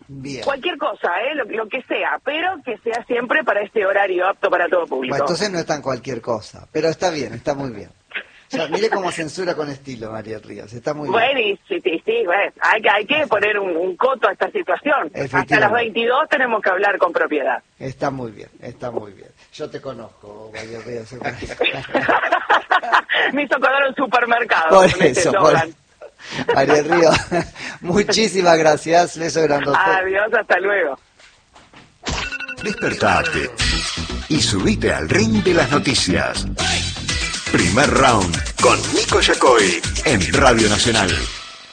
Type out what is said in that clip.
Bien. Cualquier cosa, lo que sea, pero que sea siempre para este horario apto para todo público. Bueno, entonces no es tan cualquier cosa, pero está bien, está muy bien. O sea, mire cómo censura con estilo María Ríos, está muy bien. Bueno, y sí, bueno, hay que poner un coto a esta situación. Hasta las 22 tenemos que hablar con propiedad. Está muy bien, está muy bien. Yo te conozco, María Ríos. Me hizo acordar un supermercado. Por con este eso, eslogan. María Ríos, muchísimas gracias, beso grandote. Adiós, hasta luego. Despertate y subite al ring de las noticias. Primer round con Nico Yacoy en Radio Nacional.